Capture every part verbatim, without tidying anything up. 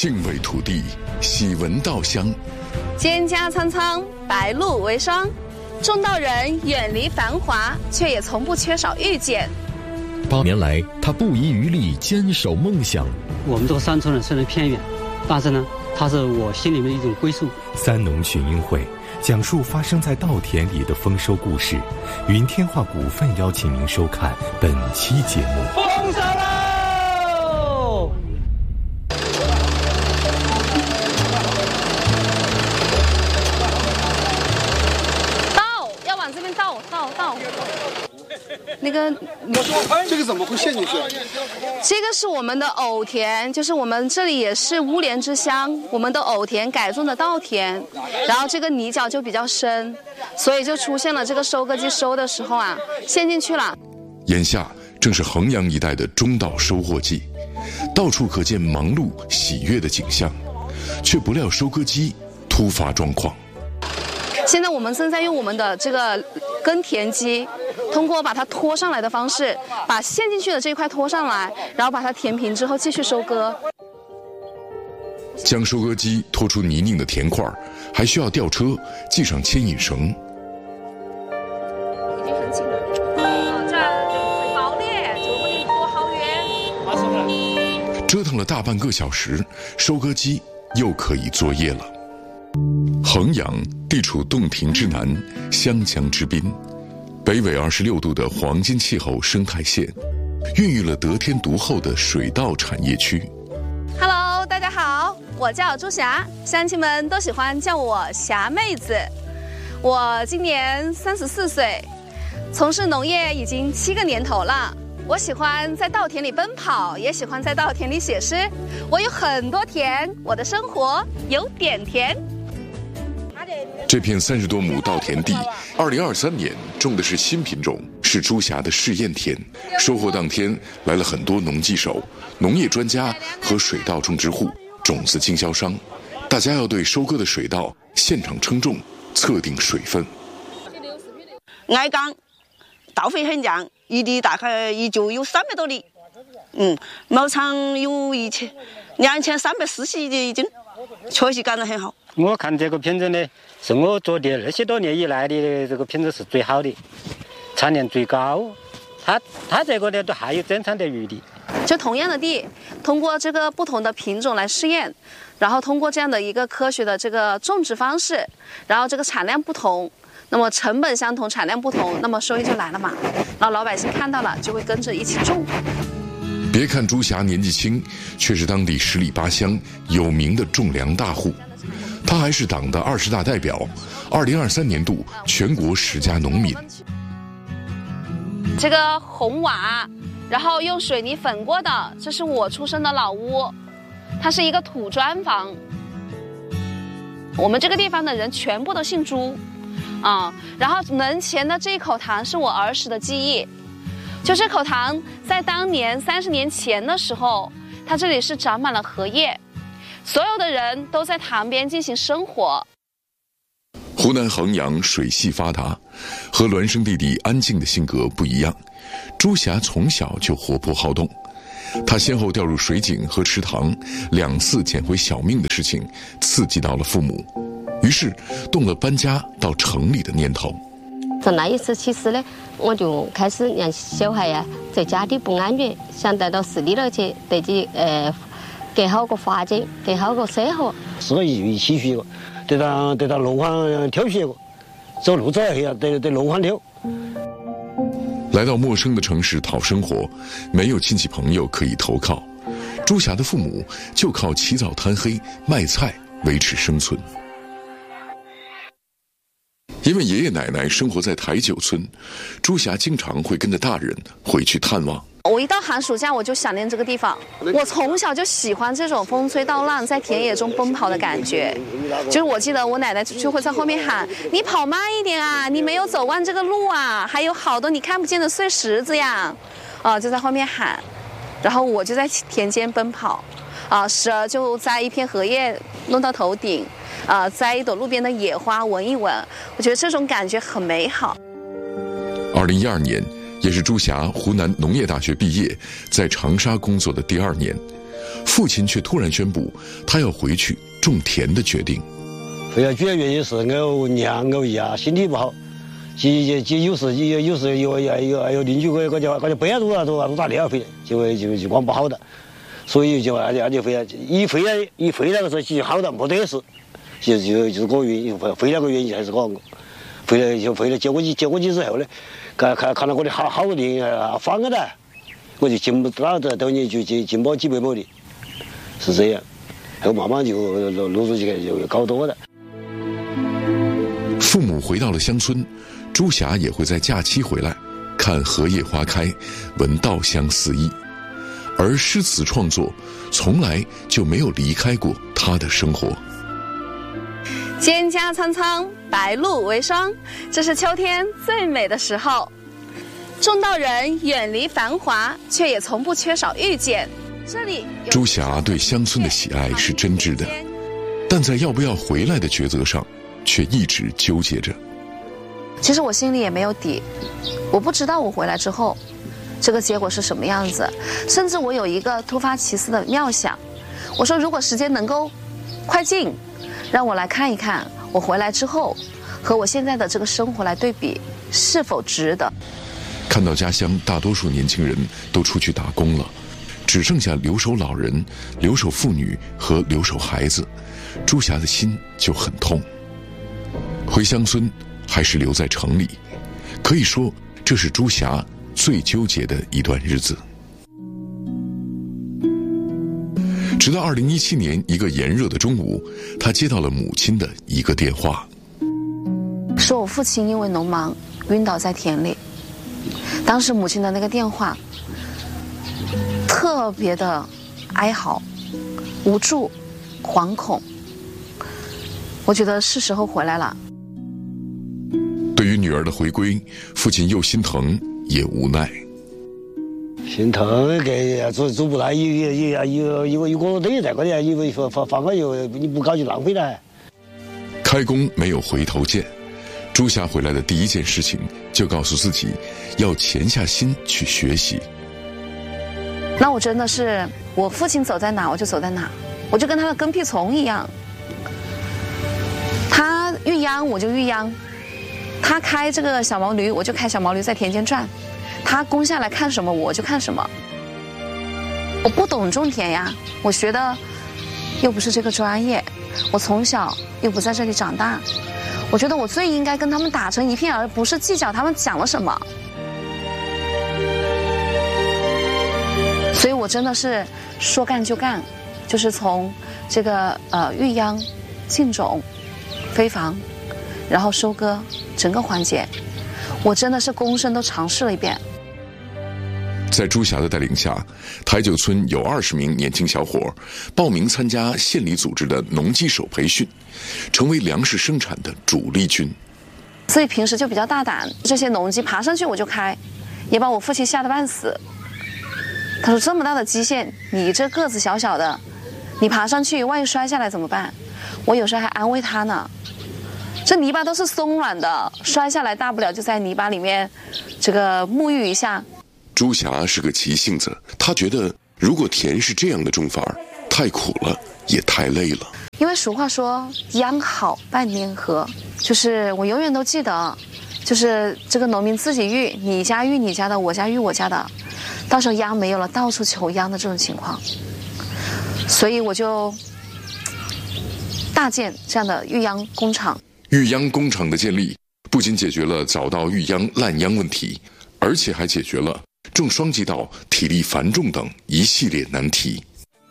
敬畏土地，喜闻稻香。 蒹葭苍苍，白露为霜。种稻人远离繁华，却也从不缺少遇见。 八年来，他不遗余力坚守梦想。 我们这个山村呢虽然偏远，但是呢，它是我心里面的一种归宿。 三农群英会讲述发生在稻田里的丰收故事。云天化股份邀请您收看本期节目。 丰收喽！ 稻要往这边倒倒倒。那个， 这个怎么会陷进去？ 这个是我们的藕田，就是我们这里也是乌莲之乡，我们的藕田改种的稻田，然后这个泥角就比较深，所以就出现了这个收割机收的时候啊，陷进去了。 眼下正是衡阳一带的中稻收获季，到处可见忙碌喜悦的景象，却不料收割机突发状况。 现在我们正在用我们的这个耕田机，通过把它拖上来的方式，把陷进去的这一块拖上来，然后把它填平之后继续收割。 将收割机拖出泥泞的田块，还需要吊车系上牵引绳。 已经很紧了，哦，这很薄裂，就不能拖好远。 折腾了大半个小时，收割机又可以作业了。衡阳地处洞庭之南，湘江之滨，北纬二十六度的黄金气候生态线，孕育了得天独厚的水稻产业区。 Hello， 大家好，我叫朱霞，乡亲们都喜欢叫我霞妹子。我今年三十四岁，从事农业已经七个年头了。我喜欢在稻田里奔跑，也喜欢在稻田里写诗。我有很多田，我的生活有点甜。 这片三十多亩稻田地，二零二三年种的是新品种，是朱霞的试验田。收获当天来了很多农技手、农业专家和水稻种植户、种子经销商，大家要对收割的水稻现场称重，测定水分。 矮缸稻肥很强，一粒大概一就有三百多粒，嗯，毛长有一千两千三百四十一斤，确实干得很好。 我看这个品种呢，是我做的二十多年以来的这个品种是最好的，产量最高。它它这个呢都还有增产的余地。 就同样的地，通过这个不同的品种来试验，然后通过这样的一个科学的这个种植方式，然后这个产量不同，那么成本相同，产量不同，那么收益就来了嘛。然后老百姓看到了，就会跟着一起种。 别看朱霞年纪轻，却是当地十里八乡有名的种粮大户。他还是党的二十大代表，二零二三年度全国十佳农民。 这个红瓦，然后用水泥粉过的，这是我出生的老屋，它是一个土砖房。我们这个地方的人全部都姓朱，啊，然后门前的这口塘是我儿时的记忆。就这口塘在当年三十年前的时候，它这里是长满了荷叶。所有的人都在塘边进行生活。 湖南衡阳水系发达，和孪生弟弟安静的性格不一样。朱霞从小就活泼好动，她先后掉入水井和池塘，两次捡回小命的事情刺激到了父母，于是动了搬家到城里的念头。 从那一次起始呢，我就开始让小孩呀、啊、在家里不安全，想带到市里头去，对其呃。给好个发展，给好个生活。 是个一起学过，得到得到路上跳学过，走路走下得得路上跳。 来到陌生的城市讨生活，没有亲戚朋友可以投靠，朱霞的父母就靠起早贪黑卖菜维持生存。因为爷爷奶奶生活在台九村，朱霞经常会跟着大人回去探望。 我一到寒暑假我就想念这个地方，我从小就喜欢这种风吹稻浪在田野中奔跑的感觉。就是我记得我奶奶就会在后面喊，你跑慢一点啊，你没有走完这个路啊，还有好多你看不见的碎石子呀，啊、呃、就在后面喊，然后我就在田间奔跑，啊、呃、时而就摘一片荷叶弄到头顶，啊、呃、摘一朵路边的野花闻一闻，我觉得这种感觉很美好。 二零一二年也是朱霞湖南农业大学毕业，在长沙工作的第二年， 父亲却突然宣布他要回去种田的决定。 回来主要原因是我娘我爷身体不好，就就有时有有时有有有有邻居我我就我就不要多啊多啊多打电话回来，就就就光不好的，所以就俺就俺就回来，一回来一回来的时候就好的没得事，就就就是个原因，回来个原因还是个回来就回来接过去接过去之后呢，看看看到我的好好的放了的，我就进不到这等于就进进不几百亩的，是这样，然后慢慢就陆陆续续就搞多了。 父母回到了乡村，朱霞也会在假期回来，看荷叶花开，闻稻香四溢。而诗词创作从来就没有离开过他的生活。 蒹葭苍苍，白露为霜，这是秋天最美的时候。种稻人远离繁华，却也从不缺少遇见。这里， 朱霞对乡村的喜爱是真挚的，但在要不要回来的抉择上，却一直纠结着。 其实我心里也没有底，我不知道我回来之后这个结果是什么样子，甚至我有一个突发奇思的妙想，我说如果时间能够快进，让我来看一看我回来之后和我现在的这个生活来对比是否值得。 看到家乡大多数年轻人都出去打工了，只剩下留守老人、留守妇女和留守孩子，朱霞的心就很痛。回乡村还是留在城里，可以说这是朱霞最纠结的一段日子。直到二零一七年一个炎热的中午，他接到了母亲的一个电话， 说我父亲因为农忙晕倒在田里。当时母亲的那个电话特别的哀嚎、无助、惶恐，我觉得是时候回来了。 对于女儿的回归，父亲又心疼也无奈。 心疼给做做不来，有有有有有有个等于在这里，因为放放放个油你不搞就浪费了。 开工没有回头箭，朱霞回来的第一件事情就告诉自己，要潜下心去学习。 那我真的是，我父亲走在哪我就走在哪，我就跟他的跟屁虫一样。他育秧我就育秧，他开这个小毛驴我就开小毛驴在田间转，他攻下来看什么我就看什么。我不懂种田呀，我学的又不是这个专业，我从小又不在这里长大，我觉得我最应该跟他们打成一片，而不是计较他们讲了什么。所以我真的是说干就干，就是从这个呃育秧、浸种、飞防，然后收割整个环节，我真的是躬身都尝试了一遍。 在朱霞的带领下，台九村有二十名年轻小伙报名参加县里组织的农机手培训，成为粮食生产的主力军。 所以平时就比较大胆，这些农机爬上去我就开，也把我父亲吓得半死。他说这么大的机械，你这个子小小的，你爬上去万一摔下来怎么办？我有时候还安慰他呢，这泥巴都是松软的，摔下来大不了就在泥巴里面这个沐浴一下。 朱霞是个急性子，她觉得如果田是这样的种法，太苦了也太累了。 因为俗话说秧好半年禾，就是我永远都记得，就是这个农民自己育，你家育你家的，我家育我家的，到时候秧没有了，到处求秧的这种情况。所以我就大建这样的育秧工厂。 育秧工厂的建立不仅解决了早稻育秧滥秧问题，而且还解决了种双季稻体力繁重等一系列难题。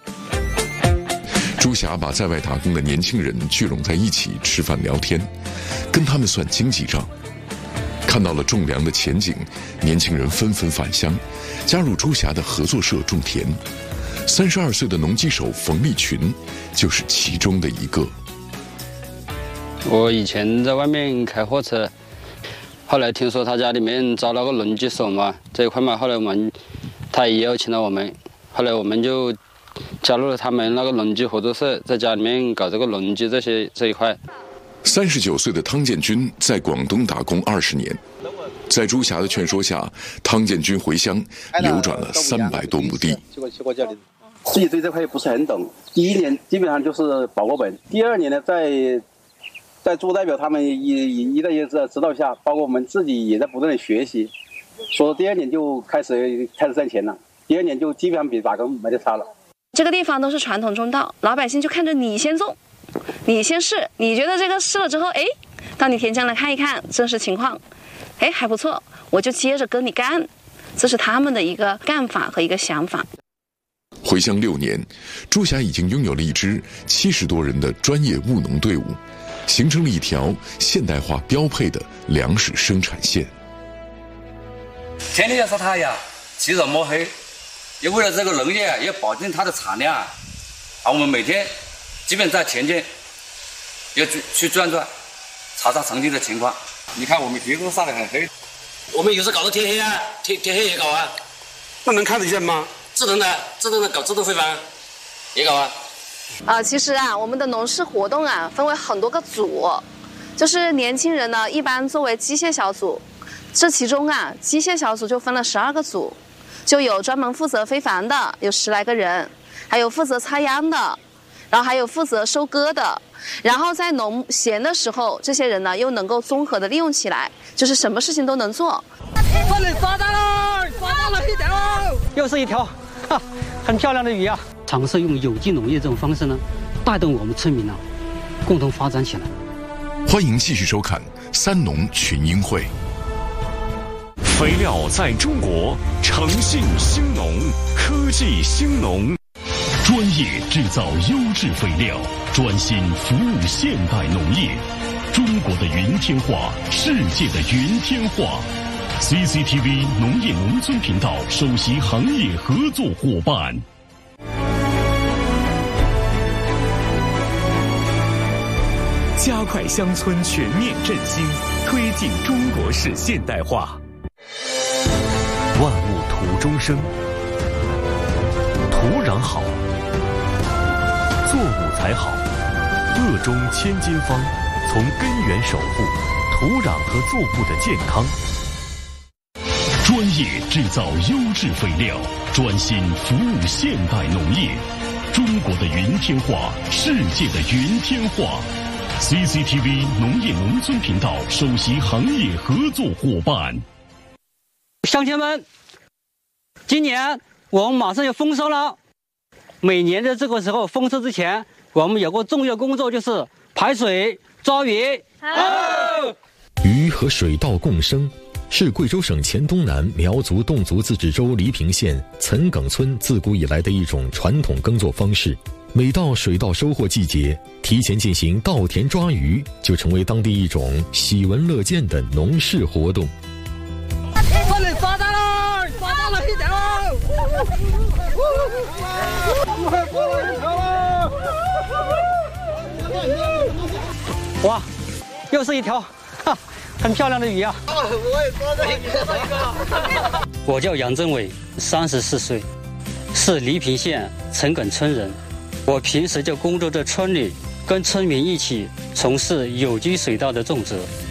朱霞把在外打工的年轻人聚拢在一起吃饭聊天，跟他们算经济账。看到了种粮的前景，年轻人纷纷返乡，加入朱霞的合作社种田。三十二岁的农机手冯立群就是其中的一个。 我以前在外面开货车，后来听说他家里面招了个农机手嘛，这一块嘛，后来我们他也邀请了我们，后来我们就加入了他们那个农机合作社，在家里面搞这个农机这些这一块。 三十九岁的汤建军在广东打工二十年，在朱霞的劝说下，汤建军回乡流转了三百多亩地。 自己对这块不是很懂。第一年基本上就是保过本，第二年呢，在在驻代表他们一一一代一的指导下，包括我们自己也在不断的学习，所以第二年就开始开始赚钱了。第二年就基本上比打工没得差了。 这个地方都是传统中道，老百姓就看着你先种，你先试，你觉得这个试了之后，哎，到你田间来看一看真实情况，哎还不错，我就接着跟你干，这是他们的一个干法和一个想法。 回乡六年，朱霞已经拥有了一支七十多人的专业务农队伍，形成了一条现代化标配的粮食生产线。 天天要晒太阳，起早摸黑，也为了这个农业也保证它的产量。而我们每天基本在田间要去去转转，查查成绩的情况。你看我们皮肤晒得很黑， 我们有时搞到天黑啊，天天黑也搞啊。 那能看得见吗？ 智能的，智能的搞自动飞帆也搞啊。 啊，其实啊，我们的农事活动啊，分为很多个组，就是年轻人呢，一般作为机械小组，这其中啊，机械小组就分了十二个组，就有专门负责飞帆的，有十来个人，还有负责插秧的，然后还有负责收割的，然后在农闲的时候，这些人呢又能够综合的利用起来，就是什么事情都能做。 这里抓到了，抓到了一条，又是一条。哈，很漂亮的鱼啊！ 尝试用有机农业这种方式呢，带动我们村民呢，共同发展起来。 欢迎继续收看三农群英会。 肥料在中国，诚信兴农，科技兴农， 专业制造优质肥料，专心服务现代农业。中国的云天化，世界的云天化。C C T V 农业农村频道首席行业合作伙伴。 加快乡村全面振兴，推进中国式现代化。万物土中生，土壤好，作物才好。鄂中千金方，从根源守护土壤和作物的健康。 专业制造优质肥料，专心服务现代农业。中国的云天化，世界的云天化。C C T V 农业农村频道首席行业合作伙伴。 乡亲们，今年我们马上要丰收了。每年的这个时候丰收之前，我们有个重要工作就是排水抓鱼。 好，鱼和水稻共生，是贵州省黔东南苗族侗族自治州黎平县岑埂村自古以来的一种传统耕作方式。每到水稻收获季节，提前进行稻田抓鱼，就成为当地一种喜闻乐见的农事活动。 这里抓到了，抓到了一条！哇，又是一条，哈，很漂亮的鱼啊！我也抓到一个。 我叫杨振伟，三十四岁，是黎平县岑埂村人。我平时就工作在村里，跟村民一起从事有机水稻的种植。